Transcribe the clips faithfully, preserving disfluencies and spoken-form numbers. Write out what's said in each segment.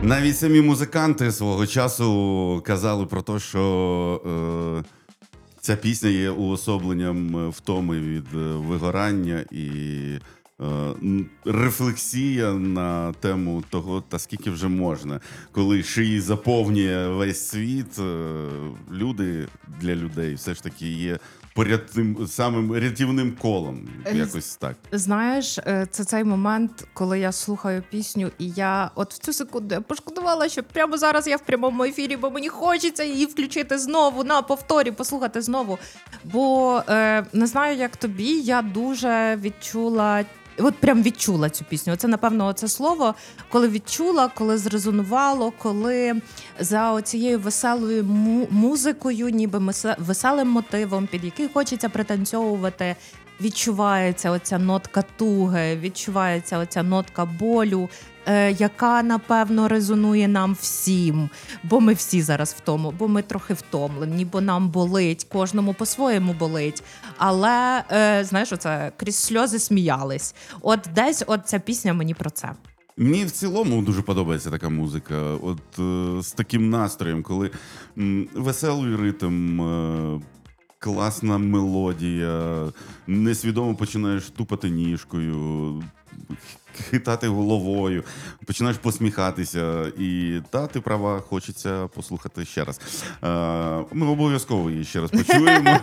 Навіть самі музиканти свого часу казали про те, що е, ця пісня є уособленням втоми від е, вигорання і е, рефлексія на тему того, та скільки вже можна. Коли шиї заповнює весь світ, е, люди для людей все ж таки є порятним, самим рятівним колом, якось так. Знаєш, це цей момент, коли я слухаю пісню, і я от в цю секунду я пошкодувала, що прямо зараз я в прямому ефірі, бо мені хочеться її включити знову, на повторі, послухати знову. Бо, е, не знаю, як тобі, я дуже відчула... От прям відчула цю пісню. Це, напевно, це слово, коли відчула, коли зрезонувало, коли за оцією веселою му- музикою, ніби месе- веселим мотивом, під який хочеться пританцьовувати, відчувається оця нотка туги, відчувається оця нотка болю, е, яка, напевно, резонує нам всім, бо ми всі зараз в тому, бо ми трохи втомлені, бо нам болить, кожному по-своєму болить. Але, е, знаєш, оце крізь сльози сміялись. От десь от ця пісня мені про це. Мені в цілому дуже подобається така музика. От е, з таким настроєм, коли м, веселий ритм, е, класна мелодія, несвідомо починаєш тупати ніжкою, хитати головою, починаєш посміхатися. І та, ти права, хочеться послухати ще раз. Е, ми обов'язково її ще раз почуємо.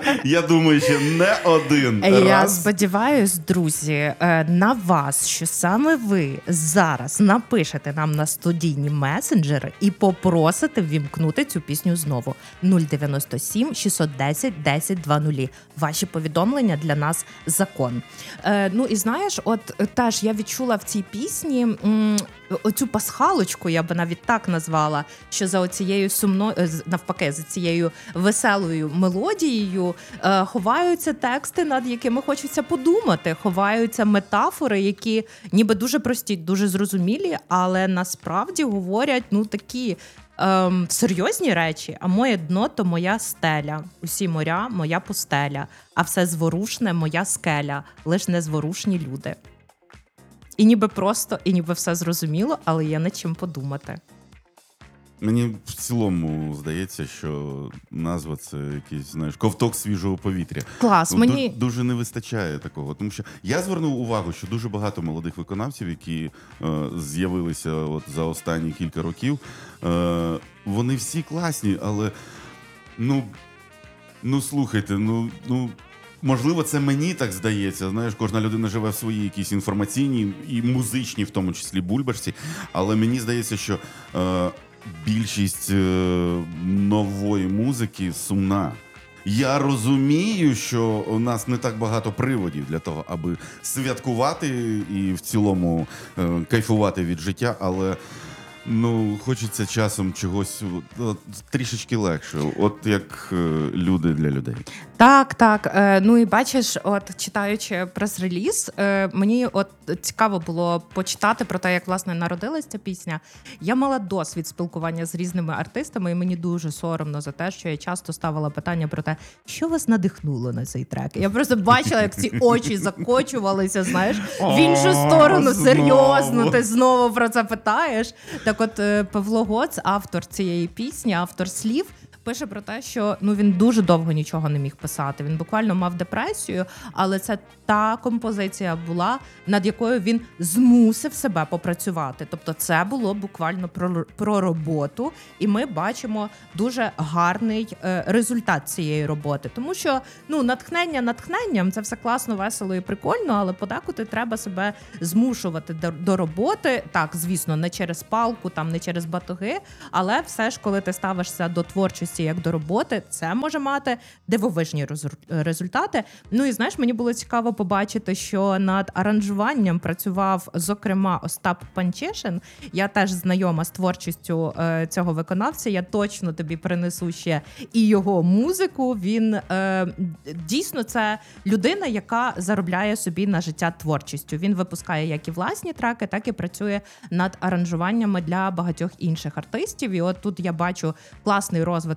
Я думаю, ще не один Я раз. сподіваюсь, друзі, на вас, що саме ви зараз напишете нам на студійні месенджери і попросите ввімкнути цю пісню знову. нуль дев'яносто сім шістсот десять десять двадцять. Ваші повідомлення для нас закон. Е, ну і знаєш, от теж я відчула в цій пісні м, оцю пасхалочку, я би навіть так назвала, що за оцією сумною, навпаки, за цією веселою мелодією е, ховаються тексти, над якими хочеться подумати, ховаються метафори, які ніби дуже прості, дуже зрозумілі, але насправді говорять, ну, такі ем, серйозні речі. А моє дно – то моя стеля, усі моря – моя пустеля, а все зворушне – моя скеля, лиш незворушні люди. І ніби просто, і ніби все зрозуміло, але є над чим подумати. Мені в цілому здається, що назва – це якийсь, знаєш, ковток свіжого повітря. Клас, ну, мені... Дуже не вистачає такого. Тому що я звернув увагу, що дуже багато молодих виконавців, які е, з'явилися от за останні кілька років, е, вони всі класні, але, ну, ну слухайте, ну, ну, можливо, це мені так здається. Знаєш, кожна людина живе в своїй якійсь інформаційній і музичній, в тому числі, бульбашці, але мені здається, що е, більшість е, нової музики сумна. Я розумію, що у нас не так багато приводів для того, аби святкувати і в цілому е, кайфувати від життя, але ну, хочеться часом чогось от, трішечки легше, от як е, люди для людей. Так, так. Е, ну і бачиш, от читаючи прес-реліз, е, мені от цікаво було почитати про те, як, власне, народилась ця пісня. Я мала досвід спілкування з різними артистами, і мені дуже соромно за те, що я часто ставила питання про те, що вас надихнуло на цей трек. Я просто бачила, як ці очі закочувалися, знаєш, в іншу сторону, серйозно, ти знову про це питаєш. Так от Павло Гоц, автор цієї пісні, автор слів, пише про те, що ну, він дуже довго нічого не міг писати. Він буквально мав депресію, але це та композиція була, над якою він змусив себе попрацювати. Тобто це було буквально про, про роботу, і ми бачимо дуже гарний е, результат цієї роботи. Тому що ну, натхнення натхненням, це все класно, весело і прикольно, але подекуди треба себе змушувати до, до роботи. Так, звісно, не через палку, там, не через батоги, але все ж, коли ти ставишся до творчості як до роботи, це може мати дивовижні результати. Ну і знаєш, мені було цікаво побачити, що над аранжуванням працював, зокрема, Остап Панчишин. Я теж знайома з творчістю е, цього виконавця. Я точно тобі принесу ще і його музику. Він е, дійсно це людина, яка заробляє собі на життя творчістю. Він випускає як і власні треки, так і працює над аранжуваннями для багатьох інших артистів. І от тут я бачу класний розвиток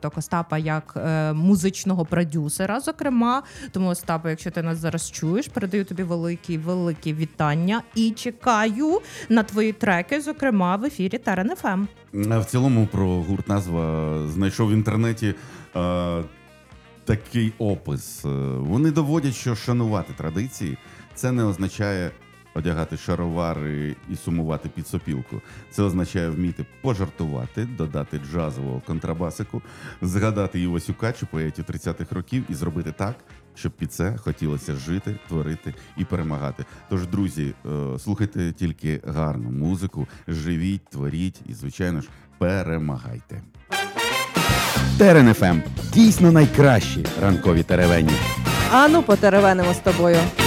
розвиток Остапа як е, музичного продюсера, зокрема. Тому, Остапе, якщо ти нас зараз чуєш, передаю тобі великі, великі вітання і чекаю на твої треки, зокрема в ефірі Терен еф ем. А в цілому про гурт назва знайшов в інтернеті е, такий опис. Е, Вони доводять, що шанувати традиції це не означає одягати шаровари і сумувати під сопілку. Це означає вміти пожартувати, додати джазового контрабасику, згадати Івасюка чи поетів тридцятих років і зробити так, щоб під це хотілося жити, творити і перемагати. Тож, друзі, е, слухайте тільки гарну музику, живіть, творіть і, звичайно ж, перемагайте. Терен еф ем. Дійсно найкращі ранкові теревені. Ану, потеревенимо з тобою.